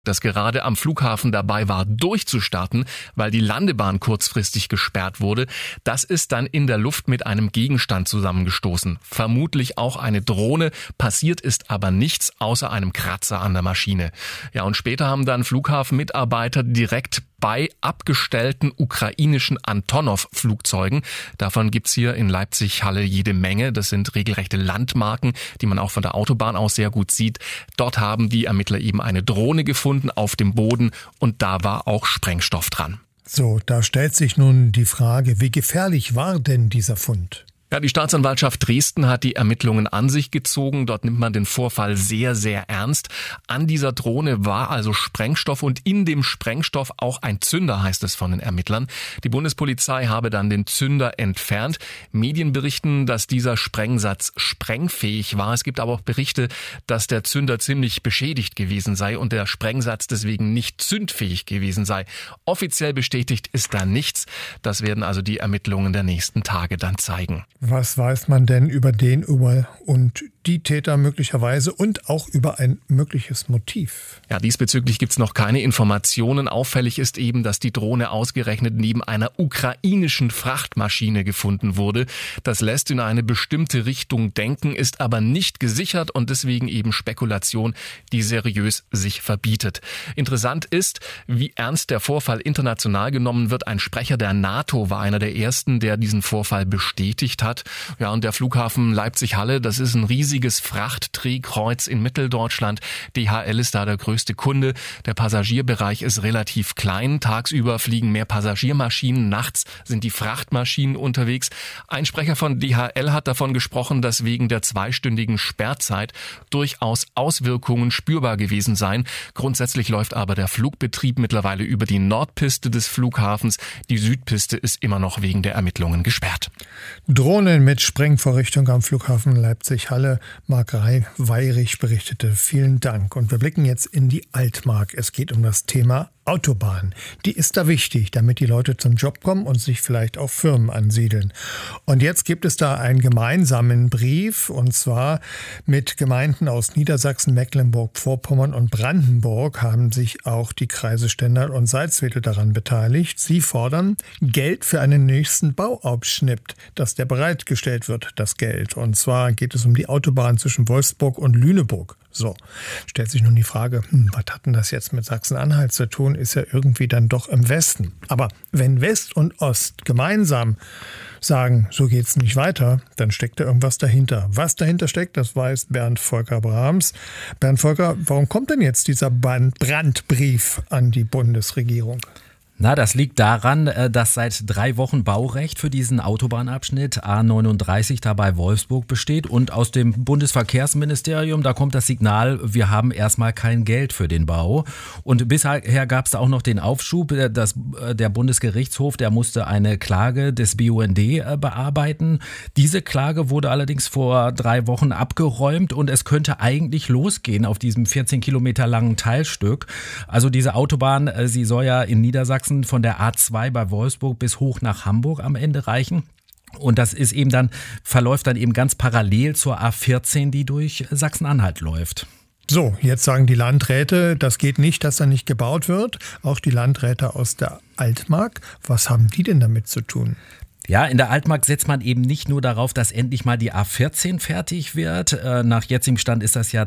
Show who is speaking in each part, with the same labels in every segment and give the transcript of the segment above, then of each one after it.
Speaker 1: das gerade am Flughafen dabei war, durchzustarten, weil die Landebahn kurzfristig gesperrt wurde, das ist dann in der Luft mit einem Gegenstand zusammengestoßen. Vermutlich auch eine Drohne, passiert ist aber nichts außer einem Kratzer an der Maschine. Ja, und später haben dann Flughafenmitarbeiter direkt bei abgestellten ukrainischen Antonov-Flugzeugen. Davon gibt's hier in Leipzig-Halle jede Menge. Das sind regelrechte Landmarken, die man auch von der Autobahn aus sehr gut sieht. Dort haben die Ermittler eben eine Drohne gefunden auf dem Boden und da war auch Sprengstoff dran.
Speaker 2: So, da stellt sich nun die Frage, wie gefährlich war denn dieser Fund?
Speaker 1: Ja, die Staatsanwaltschaft Dresden hat die Ermittlungen an sich gezogen. Dort nimmt man den Vorfall sehr, sehr ernst. An dieser Drohne war also Sprengstoff und in dem Sprengstoff auch ein Zünder, heißt es von den Ermittlern. Die Bundespolizei habe dann den Zünder entfernt. Medien berichten, dass dieser Sprengsatz sprengfähig war. Es gibt aber auch Berichte, dass der Zünder ziemlich beschädigt gewesen sei und der Sprengsatz deswegen nicht zündfähig gewesen sei. Offiziell bestätigt ist da nichts. Das werden also die Ermittlungen der nächsten Tage dann zeigen.
Speaker 2: Was weiß man denn über den und die Täter möglicherweise und auch über ein mögliches Motiv?
Speaker 1: Ja, diesbezüglich gibt's noch keine Informationen. Auffällig ist eben, dass die Drohne ausgerechnet neben einer ukrainischen Frachtmaschine gefunden wurde. Das lässt in eine bestimmte Richtung denken, ist aber nicht gesichert und deswegen eben Spekulation, die seriös sich verbietet. Interessant ist, wie ernst der Vorfall international genommen wird. Ein Sprecher der NATO war einer der ersten, der diesen Vorfall bestätigt hat. Ja, und der Flughafen Leipzig-Halle, das ist ein riesiges Frachtdrehkreuz in Mitteldeutschland. DHL ist da der größte Kunde. Der Passagierbereich ist relativ klein. Tagsüber fliegen mehr Passagiermaschinen, nachts sind die Frachtmaschinen unterwegs. Ein Sprecher von DHL hat davon gesprochen, dass wegen der 2-stündigen Sperrzeit durchaus Auswirkungen spürbar gewesen seien. Grundsätzlich läuft aber der Flugbetrieb mittlerweile über die Nordpiste des Flughafens. Die Südpiste ist immer noch wegen der Ermittlungen gesperrt.
Speaker 2: Drohnen mit Sprengvorrichtung am Flughafen Leipzig-Halle. Marc Weyrich berichtete. Vielen Dank. Und wir blicken jetzt in die Altmark. Es geht um das Thema Autobahn. Die ist da wichtig, damit die Leute zum Job kommen und sich vielleicht auch Firmen ansiedeln. Und jetzt gibt es da einen gemeinsamen Brief, und zwar mit Gemeinden aus Niedersachsen, Mecklenburg-Vorpommern und Brandenburg haben sich auch die Kreise Stendal und Salzwedel daran beteiligt. Sie fordern Geld für einen nächsten Bauabschnitt, dass der bereitgestellt wird, das Geld. Und zwar geht es um die Autobahn zwischen Wolfsburg und Lüneburg. So, stellt sich nun die Frage, was hat denn das jetzt mit Sachsen-Anhalt zu tun? Ist ja irgendwie dann doch im Westen. Aber wenn West und Ost gemeinsam sagen, so geht's nicht weiter, dann steckt da irgendwas dahinter. Was dahinter steckt, das weiß Bernd Volker Brahms. Bernd Volker, warum kommt denn jetzt dieser Brandbrief an die Bundesregierung?
Speaker 3: Na, das liegt daran, dass seit 3 Wochen Baurecht für diesen Autobahnabschnitt A39 da bei Wolfsburg besteht und aus dem Bundesverkehrsministerium, da kommt das Signal, wir haben erstmal kein Geld für den Bau. Und bisher gab es da auch noch den Aufschub, der Bundesgerichtshof, der musste eine Klage des BUND bearbeiten. Diese Klage wurde allerdings vor 3 Wochen abgeräumt und es könnte eigentlich losgehen auf diesem 14 Kilometer langen Teilstück. Also diese Autobahn, sie soll ja in Niedersachsen von der A2 bei Wolfsburg bis hoch nach Hamburg am Ende reichen. Und das ist eben verläuft dann eben ganz parallel zur A14, die durch Sachsen-Anhalt läuft.
Speaker 2: So, jetzt sagen die Landräte, das geht nicht, dass da nicht gebaut wird. Auch die Landräte aus der Altmark. Was haben die denn damit zu tun?
Speaker 3: Ja, in der Altmark setzt man eben nicht nur darauf, dass endlich mal die A14 fertig wird. Nach jetzigem Stand ist das Jahr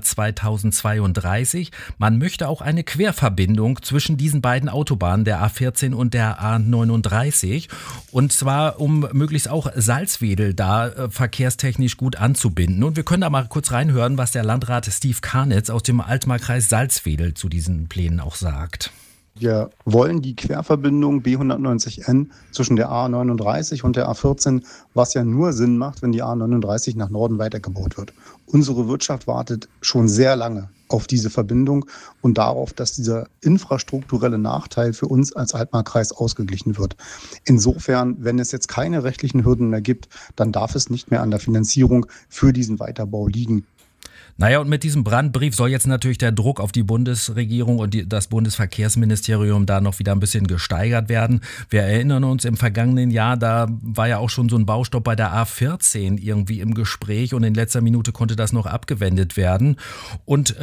Speaker 3: 2032. Man möchte auch eine Querverbindung zwischen diesen beiden Autobahnen, der A14 und der A39. Und zwar, um möglichst auch Salzwedel da verkehrstechnisch gut anzubinden. Und wir können da mal kurz reinhören, was der Landrat Steve Karnitz aus dem Altmarkkreis Salzwedel zu diesen Plänen auch sagt.
Speaker 4: Wir wollen die Querverbindung B190N zwischen der A39 und der A14, was ja nur Sinn macht, wenn die A39 nach Norden weitergebaut wird. Unsere Wirtschaft wartet schon sehr lange auf diese Verbindung und darauf, dass dieser infrastrukturelle Nachteil für uns als Altmarkkreis ausgeglichen wird. Insofern, wenn es jetzt keine rechtlichen Hürden mehr gibt, dann darf es nicht mehr an der Finanzierung für diesen Weiterbau liegen.
Speaker 3: Naja, und mit diesem Brandbrief soll jetzt natürlich der Druck auf die Bundesregierung und das Bundesverkehrsministerium da noch wieder ein bisschen gesteigert werden. Wir erinnern uns, im vergangenen Jahr, da war ja auch schon so ein Baustopp bei der A14 irgendwie im Gespräch und in letzter Minute konnte das noch abgewendet werden. Und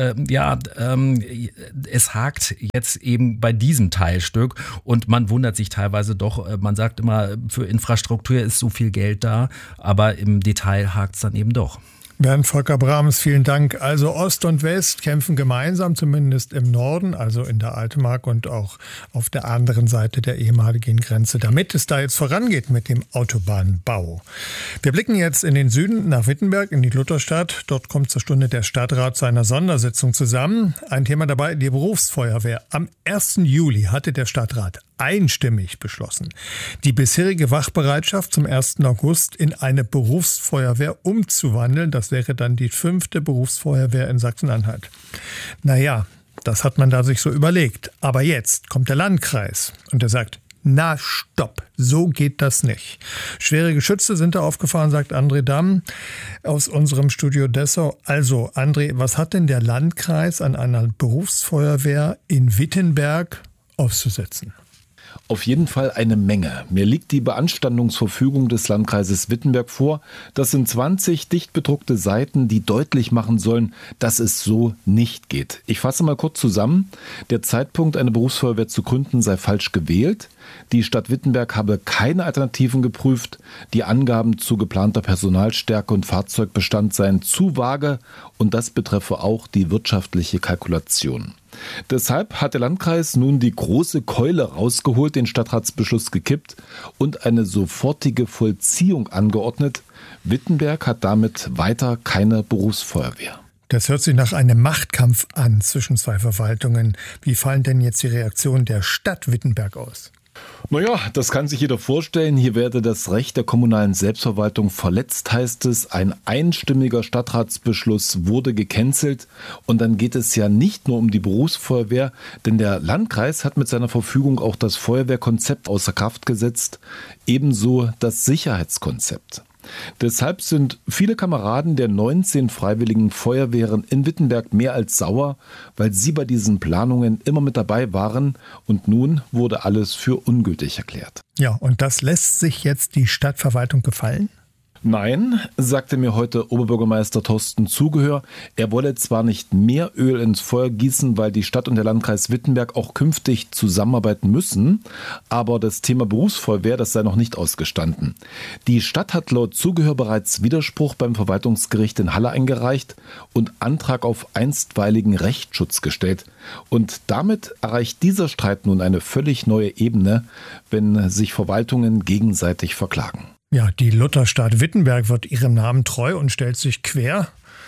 Speaker 3: es hakt jetzt eben bei diesem Teilstück und man wundert sich teilweise doch, man sagt immer, für Infrastruktur ist so viel Geld da, aber im Detail hakt es dann eben doch.
Speaker 2: Bernd Volker Brahms, vielen Dank. Also Ost und West kämpfen gemeinsam, zumindest im Norden, also in der Altmark und auch auf der anderen Seite der ehemaligen Grenze, damit es da jetzt vorangeht mit dem Autobahnbau. Wir blicken jetzt in den Süden nach Wittenberg, in die Lutherstadt. Dort kommt zur Stunde der Stadtrat zu einer Sondersitzung zusammen. Ein Thema dabei, die Berufsfeuerwehr. Am 1. Juli hatte der Stadtrat einstimmig beschlossen, die bisherige Wachbereitschaft zum 1. August in eine Berufsfeuerwehr umzuwandeln. Das wäre dann die 5. Berufsfeuerwehr in Sachsen-Anhalt. Naja, das hat man da sich so überlegt. Aber jetzt kommt der Landkreis und der sagt, na stopp, so geht das nicht. Schwere Geschütze sind da aufgefahren, sagt André Damm aus unserem Studio Dessau. Also André, was hat denn der Landkreis an einer Berufsfeuerwehr in Wittenberg auszusetzen?
Speaker 5: Auf jeden Fall eine Menge. Mir liegt die Beanstandungsverfügung des Landkreises Wittenberg vor. Das sind 20 dicht bedruckte Seiten, die deutlich machen sollen, dass es so nicht geht. Ich fasse mal kurz zusammen. Der Zeitpunkt, eine Berufsfeuerwehr zu gründen, sei falsch gewählt. Die Stadt Wittenberg habe keine Alternativen geprüft. Die Angaben zu geplanter Personalstärke und Fahrzeugbestand seien zu vage und das betreffe auch die wirtschaftliche Kalkulation. Deshalb hat der Landkreis nun die große Keule rausgeholt, den Stadtratsbeschluss gekippt und eine sofortige Vollziehung angeordnet. Wittenberg hat damit weiter keine Berufsfeuerwehr.
Speaker 2: Das hört sich nach einem Machtkampf an zwischen zwei Verwaltungen. Wie fallen denn jetzt die Reaktionen der Stadt Wittenberg aus?
Speaker 5: Naja, das kann sich jeder vorstellen. Hier werde das Recht der kommunalen Selbstverwaltung verletzt, heißt es. Ein einstimmiger Stadtratsbeschluss wurde gecancelt. Und dann geht es ja nicht nur um die Berufsfeuerwehr, denn der Landkreis hat mit seiner Verfügung auch das Feuerwehrkonzept außer Kraft gesetzt, ebenso das Sicherheitskonzept. Deshalb sind viele Kameraden der 19 freiwilligen Feuerwehren in Wittenberg mehr als sauer, weil sie bei diesen Planungen immer mit dabei waren und nun wurde alles für ungültig erklärt.
Speaker 2: Ja, und das lässt sich jetzt die Stadtverwaltung gefallen?
Speaker 5: Nein, sagte mir heute Oberbürgermeister Thorsten Zugehör, er wolle zwar nicht mehr Öl ins Feuer gießen, weil die Stadt und der Landkreis Wittenberg auch künftig zusammenarbeiten müssen, aber das Thema Berufsfeuerwehr, das sei noch nicht ausgestanden. Die Stadt hat laut Zugehör bereits Widerspruch beim Verwaltungsgericht in Halle eingereicht und Antrag auf einstweiligen Rechtsschutz gestellt. Und damit erreicht dieser Streit nun eine völlig neue Ebene, wenn sich Verwaltungen gegenseitig verklagen.
Speaker 2: Ja, die Lutherstadt Wittenberg wird ihrem Namen treu und stellt sich quer,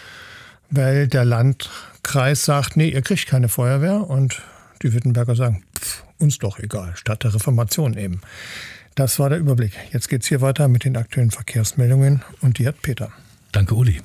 Speaker 2: weil der Landkreis sagt, nee, ihr kriegt keine Feuerwehr und die Wittenberger sagen, uns doch egal, Stadt der Reformation eben. Das war der Überblick. Jetzt geht's hier weiter mit den aktuellen Verkehrsmeldungen und die hat Peter.
Speaker 1: Danke, Uli.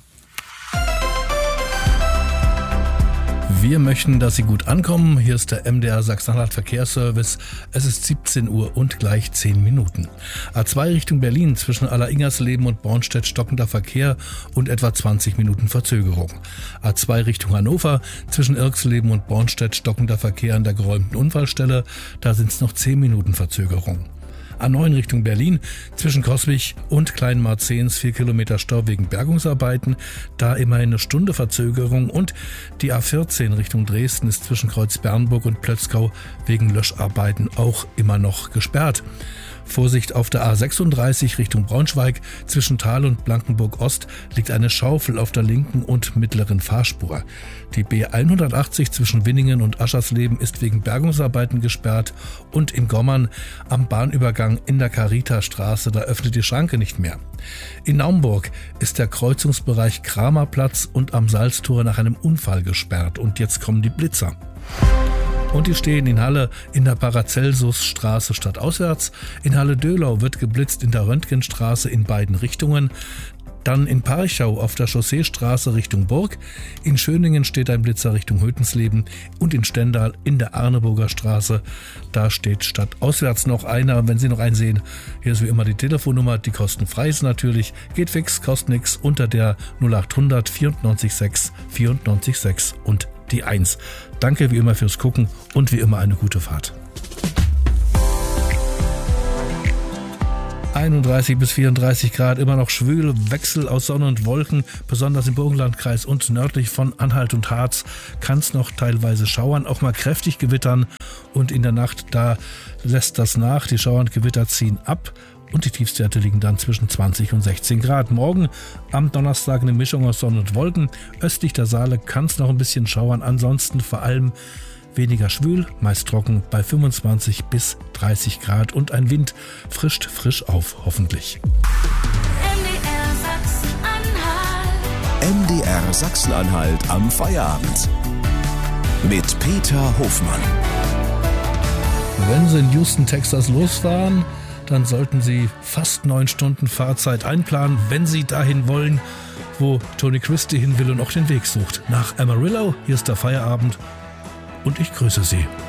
Speaker 1: Wir möchten, dass Sie gut ankommen. Hier ist der MDR Sachsen-Anhalt Verkehrsservice. Es ist 17 Uhr und gleich 10 Minuten. A2 Richtung Berlin zwischen Alleringersleben und Bornstedt stockender Verkehr und etwa 20 Minuten Verzögerung. A2 Richtung Hannover zwischen Irxleben und Bornstedt stockender Verkehr an der geräumten Unfallstelle. Da sind es noch 10 Minuten Verzögerung. A9 Richtung Berlin, zwischen Coswig und Kleinmarzens 4 Kilometer Stau wegen Bergungsarbeiten, da immerhin eine Stunde Verzögerung und die A14 Richtung Dresden ist zwischen Kreuzbernburg und Plötzkau wegen Löscharbeiten auch immer noch gesperrt. Vorsicht auf der A36 Richtung Braunschweig. Zwischen Thal und Blankenburg Ost liegt eine Schaufel auf der linken und mittleren Fahrspur. Die B180 zwischen Winningen und Aschersleben ist wegen Bergungsarbeiten gesperrt und in Gommern am Bahnübergang in der Carita-Straße, da öffnet die Schranke nicht mehr. In Naumburg ist der Kreuzungsbereich Kramerplatz und am Salztor nach einem Unfall gesperrt und jetzt kommen die Blitzer. Und die stehen in Halle in der Paracelsusstraße stadtauswärts. In Halle-Döhlau wird geblitzt in der Röntgenstraße in beiden Richtungen.
Speaker 6: Dann in Parchau auf der Chausseestraße Richtung Burg. In Schöningen steht ein Blitzer Richtung Hötensleben. Und in Stendal in der Arneburger Straße. Da steht statt auswärts noch einer. Wenn Sie noch einen sehen, hier ist wie immer die Telefonnummer. Die kostenfrei ist natürlich. Geht fix, kostet nichts. Unter der 0800 94 6 94 6 und die 1. Danke wie immer fürs Gucken und wie immer eine gute Fahrt. 31 bis 34 Grad, immer noch schwül, Wechsel aus Sonne und Wolken, besonders im Burgenlandkreis und nördlich von Anhalt und Harz kann es noch teilweise schauern, auch mal kräftig gewittern und in der Nacht, da lässt das nach, die Schauer und Gewitter ziehen ab und die Tiefstwerte liegen dann zwischen 20 und 16 Grad. Morgen am Donnerstag eine Mischung aus Sonne und Wolken, östlich der Saale kann es noch ein bisschen schauern, ansonsten vor allem weniger schwül, meist trocken bei 25 bis 30 Grad und ein Wind frischt frisch auf, hoffentlich.
Speaker 7: MDR Sachsen-Anhalt am Feierabend mit Peter Hofmann.
Speaker 6: Wenn Sie in Houston, Texas losfahren, dann sollten Sie fast 9 Stunden Fahrzeit einplanen, wenn Sie dahin wollen, wo Tony Christie hin will und auch den Weg sucht. Nach Amarillo, hier ist der Feierabend und ich grüße Sie.